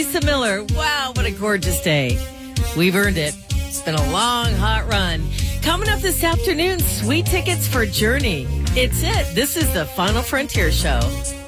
Lisa Miller. Wow, what a gorgeous day. We've earned it. It's been a long, hot run. Coming up this afternoon, sweet tickets for Journey. It's it. This is the Final Frontier Show.